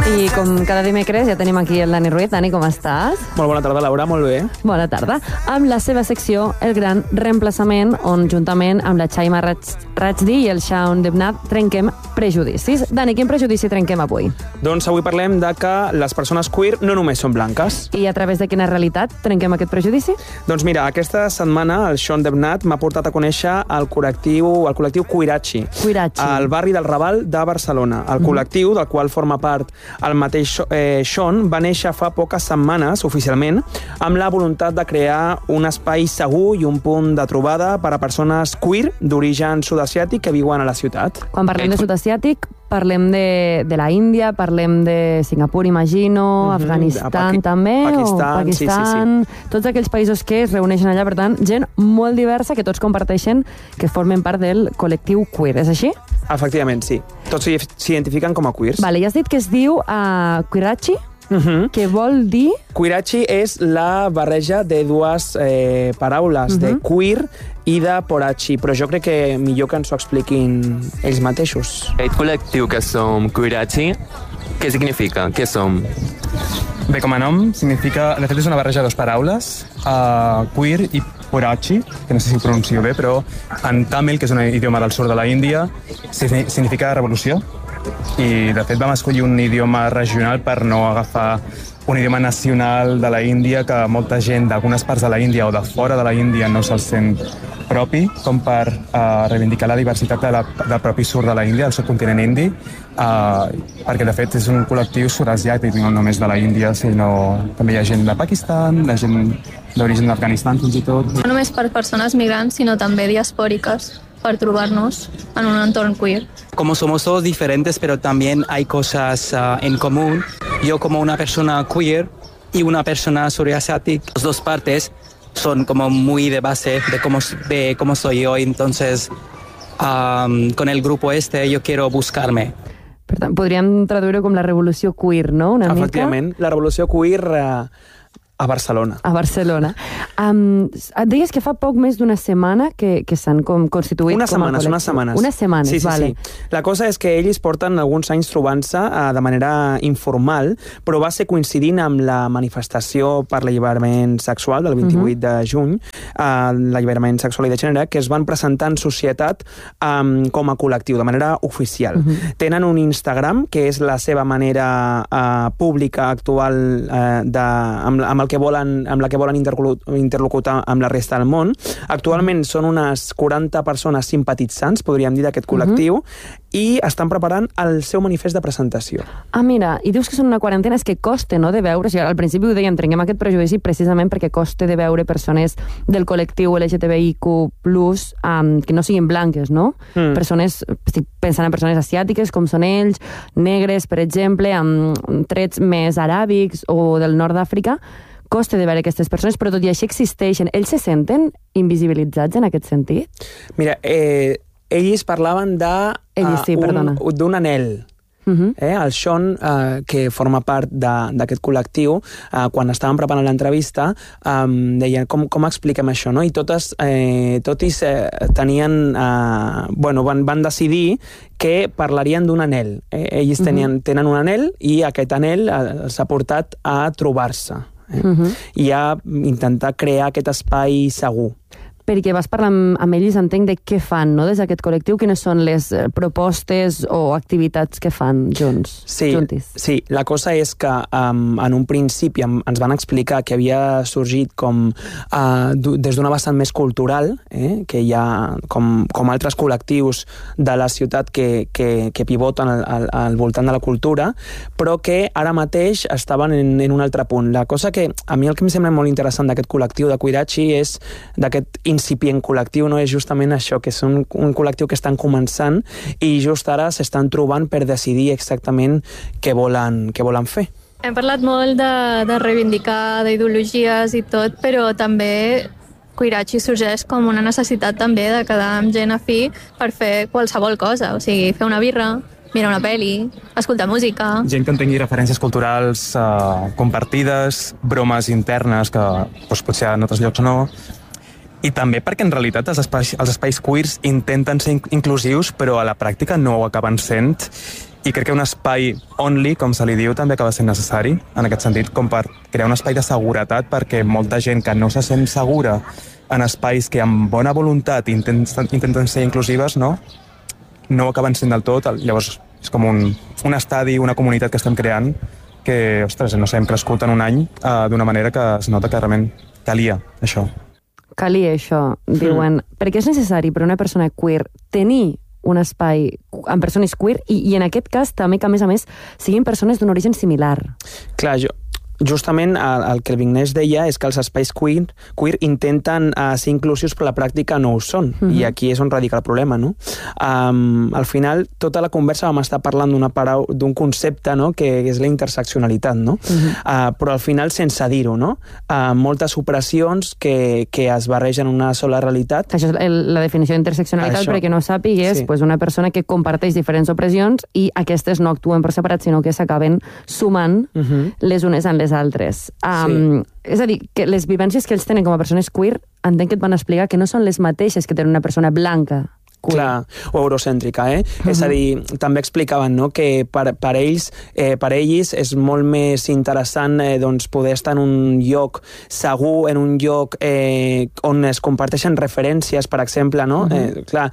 I com cada dimecres ja tenim aquí el Dani Ruiz. Dani, com estàs? Molt bona tarda, Laura, molt bé. Bona tarda. Amb la seva secció, El Gran Reemplaçament, on juntament amb la Chaima Rajdi i el Shaun Debnat trenquem prejudicis. Dani, quin prejudici trenquem avui? Doncs avui parlem de que les persones queer no només són blanques. I a través de quina realitat trenquem aquest prejudici? Doncs mira, aquesta setmana el Shaun Debnat m'ha portat a conèixer el col·lectiu Queerachi, al barri del Raval de Barcelona. El col·lectiu, del qual forma part el mateix Shaun, va néixer fa poques setmanes, oficialment, amb la voluntat de crear un espai segur i un punt de trobada per a persones queer d'origen sud-asiàtic que viuen a la ciutat. Quan parlem de sud-asiàtic, parlem de la Índia, parlem de Singapur, imagino, Afganistan també, Pakistan, sí. Tots aquells països que es reuneixen allà, per tant, gent molt diversa que tots comparteixen que formen part del col·lectiu queer, és així? Efectivament, sí. Tots s'identifiquen com a queers. Vale, ja has dit que es diu Queerachi, que vol dir... Queerachi és la barreja de dues paraules, de queer i de porachi, però jo crec que millor que ens ho expliquin ells mateixos. Aquest col·lectiu que som Queerachi, què significa? Què som? Bé, com a nom significa... De fet, és una barreja de dues paraules, queer i porachi, que no sé si ho pronuncio bé, però en tàmil, que és un idioma del sud de la Índia, significa revolució. I, de fet, vam escollir un idioma regional per no agafar un idioma nacional de la Índia que molta gent d'algunes parts de la Índia o de fora de la Índia no se'l sent propi, com per reivindicar la diversitat del propi sud de la Índia, del subcontinent indi, perquè, de fet, és un col·lectiu sud-asiàtic, no només de la Índia, sinó també hi ha gent de Pakistan, hi ha gent d'origen d'Afganistan, fins i tot. No només per persones migrants, sinó també diaspòriques, para trobarnos en un entorn queer. Como somos todos diferentes, pero también hay cosas en común. Yo como una persona queer y una persona sudasiática, las dos partes son como muy de base de cómo soy yo. Entonces, con el grupo yo quiero buscarme. Per tant, podríem traduir-ho com la revolució queer, no? Una Efectivament, la revolució queer a Barcelona. A Barcelona. Et deies que fa poc més d'una setmana que s'han constituït unes com a setmanes, col·lectiu. Unes setmanes. Unes setmanes, sí, vale. Sí. La cosa és que ells porten alguns anys trobant-se de manera informal, però va ser coincidint amb la manifestació per l'alliberament sexual del 28 de juny, l'alliberament sexual i de gènere, que es van presentar en societat com a col·lectiu, de manera oficial. Tenen un Instagram, que és la seva manera pública actual amb la que volen interlocutar amb la resta del món. Actualment són unes 40 persones simpatitzants, podríem dir, d'aquest col·lectiu, i estan preparant el seu manifest de presentació. Mira, i dius que són una quarantena, és que costa, no?, de veure, al principi ho dèiem, trenquem aquest prejudici precisament perquè costa de veure persones del col·lectiu LGTBIQ+, que no siguin blanques, no? Persones, estic pensant en persones asiàtiques, com són ells, negres, per exemple, amb trets més aràbics o del nord d'Àfrica. Costa de veure aquestes persones, però tot i així existeixen. Ells se senten invisibilitzats en aquest sentit? Mira, ells parlaven d'un anhel. El Shaun, que forma part d'aquest col·lectiu, quan estàvem preparant l'entrevista, deien, com expliquem això, no? I totes tenien... van decidir que parlarien d'un anhel. Ells tenen un anhel i aquest anhel s'ha portat a trobar-se. I a intentar crear aquest espai segur. Perquè vas parlar amb ells, entenc, de què fan, no?, des d'aquest col·lectiu, quines són les propostes o activitats que fan junts? Sí, la cosa és que en un principi ens van explicar que havia sorgit com des d'una vessant més cultural, que hi ha com altres col·lectius de la ciutat que pivoten al voltant de la cultura, però que ara mateix estaven en un altre punt. La cosa que a mi el que em sembla molt interessant d'aquest col·lectiu de Queerachi és d'aquest incipient col·lectiu, no és justament això, que és un col·lectiu que estan començant i just ara s'estan trobant per decidir exactament què volen fer. Hem parlat molt de reivindicar, d'ideologies i tot, però també Queerachi sorgeix com una necessitat també de quedar amb gent afí per fer qualsevol cosa, o sigui, fer una birra, mirar una pel·li, escoltar música... Gent que entengui referències culturals compartides, bromes internes que potser en altres llocs no... I també perquè en realitat els espais queers intenten ser inclusius però a la pràctica no ho acaben sent I crec que un espai only, com se li diu, també acaba sent necessari, en aquest sentit, com per crear un espai de seguretat perquè molta gent que no se sent segura en espais que amb bona voluntat intenten ser inclusives, no ho acaben sent del tot. Llavors és com un estadi, una comunitat que estem creant que, ostres, no sé, hem crescut en un any d'una manera que es nota que realment calia això. Calia això, diuen. Perquè és necessari per a una persona queer tenir un espai amb persones queer i en aquest cas també que, a més, siguin persones d'un origen similar. Clar, justament el que el Vignès deia és que els espais queer intenten ser inclusius però a la pràctica no ho són, i aquí és on radica el problema, no? Al final, tota la conversa vam estar parlant d'un concepte, no?, que és la interseccionalitat, no? Però al final sense dir-ho, no? Moltes opressions que es barregen en una sola realitat. Això és la definició d'interseccionalitat, perquè no ho sàpiga, és una persona que comparteix diferents opressions i aquestes no actuen per separat, sinó que s'acaben sumant les unes en les altres. És a dir, que les vivències que ells tenen com a persones queer entenc que et van explicar que no són les mateixes que tenen una persona blanca. Clar, o eurocèntrica, És a dir, també explicaven, no?, que per ells és molt més interessant poder estar en un lloc segur, en un lloc on es comparteixen referències, per exemple, no? Clar,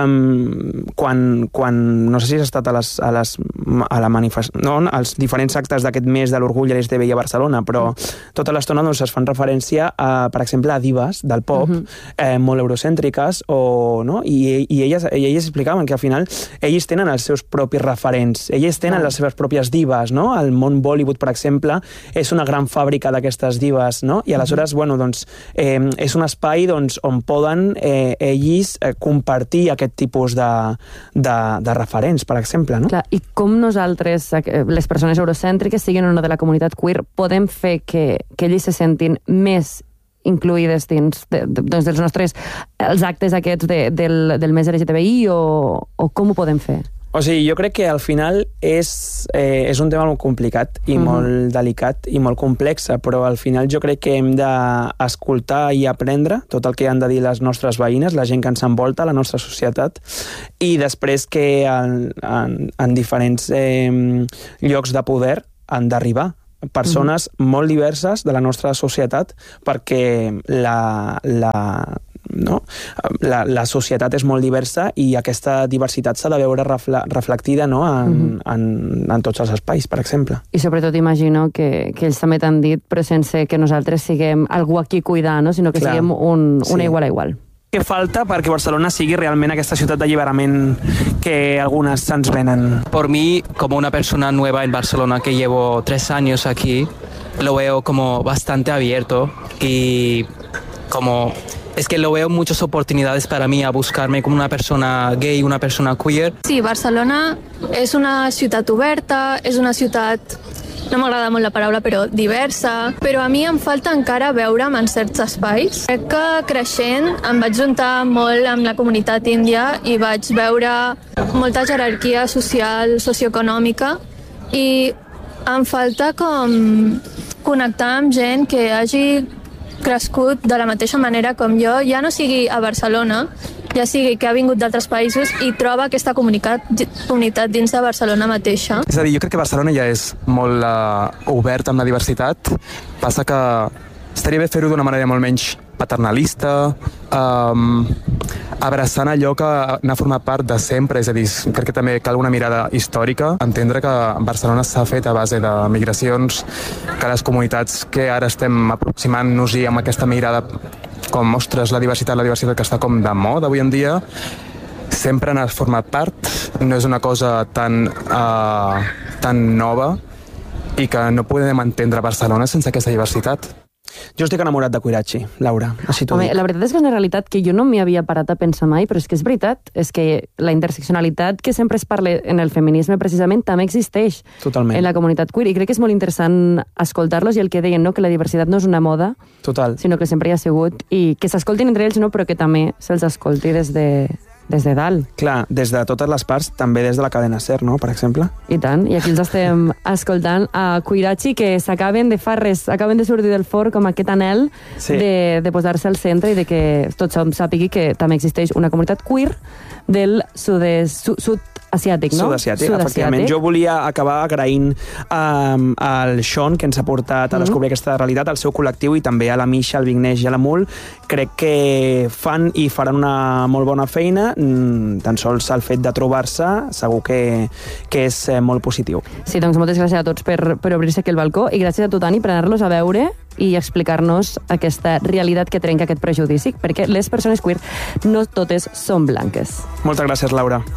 quan no sé si has estat a la manifestació, no?, als diferents actes d'aquest mes de l'orgull LGTBI a Barcelona, però tota l'estona es fan referència a, per exemple, a divas del pop, molt eurocèntriques, no? I elles explicaven que al final ells tenen els seus propis referents, elles tenen les seves pròpies divas, no? El món Bollywood, per exemple, és una gran fàbrica d'aquestes divas, no? I aleshores, és un espai on poden ells compartir aquest tipus de referents, per exemple, no? Clar, i com nosaltres, les persones eurocèntriques, siguin o no de la comunitat queer, podem fer que ells se sentin més incluïdes dins dels nostres els actes aquests del mes LGTBI o com ho podem fer? O sigui, jo crec que al final és un tema molt complicat i molt delicat i molt complex, però al final jo crec que hem d'escoltar i aprendre tot el que han de dir les nostres veïnes, la gent que ens envolta, la nostra societat, i després que en diferents llocs de poder han d'arribar persones molt diverses de la nostra societat, perquè la societat és molt diversa i aquesta diversitat s'ha de veure reflectida, no?, en tots els espais, per exemple. I sobretot imagino que ells també t'han dit, però sense que nosaltres siguem algú aquí cuidar, no?, sinó que siguem una igual a igual. Què falta perquè Barcelona sigui realment aquesta ciutat d'alliberament que algunes se'ns venen? Por mí, como una persona nueva en Barcelona que llevo 3 años aquí, lo veo como bastante abierto y es que lo veo muchas oportunidades para mí a buscarme como una persona gay, una persona queer. Sí, Barcelona és una ciutat oberta, és una ciutat, no m'agrada molt la paraula, però diversa, però a mi em falta encara veure'm en certs espais. Crec que creixent em vaig juntar molt amb la comunitat índia i vaig veure molta jerarquia social, socioeconòmica, i em falta com connectar amb gent que hagi crescut de la mateixa manera com jo, ja no sigui a Barcelona, ja sigui que ha vingut d'altres països i troba aquesta comunitat dins de Barcelona mateixa. És a dir, jo crec que Barcelona ja és molt obert amb la diversitat, passa que estaria bé fer-ho d'una manera molt menys paternalista, abraçant allò que n'ha format part de sempre, és a dir, crec que també cal una mirada històrica, entendre que Barcelona s'ha fet a base de migracions, que les comunitats que ara estem aproximant-nos-hi amb aquesta mirada com, ostres, la diversitat que està com de moda avui en dia, sempre n'ha format part, no és una cosa tan nova i que no podem entendre Barcelona sense aquesta diversitat. Jo estic enamorat de Queerachi, Laura, així t'ho dic. La veritat és que és una realitat que jo no m'hi havia parat a pensar mai, però és que és veritat, és que la interseccionalitat que sempre es parla en el feminisme precisament també existeix en la comunitat queer, i crec que és molt interessant escoltar-los, i el que deien, no?, que la diversitat no és una moda, sinó que sempre hi ha sigut, i que s'escoltin entre ells, no?, però que també se'ls escolti des de dalt. Clar, des de totes les parts, també des de la cadena SER, no?, per exemple. I tant, i aquí els estem escoltant a Queerachi, que s'acaben de fa res, acaben de sortir del forn com aquest anhel de posar-se al centre i de que tothom sàpigui que també existeix una comunitat queer del sud-asiàtic, no? Sud-asiàtic, efectivament. Jo volia acabar agraint al Sean, que ens ha portat a descobrir aquesta realitat, al seu col·lectiu, i també a la Misha, al Vigneix i a la Mul. Crec que fan i faran una molt bona feina. Tan sols el fet de trobar-se segur que és molt positiu. Sí, doncs moltes gràcies a tots per obrir-se aquí el balcó, i gràcies a tu, Tani, per anar-los a veure i explicar-nos aquesta realitat que trenca aquest prejudici, perquè les persones queer no totes són blanques. Moltes gràcies, Laura.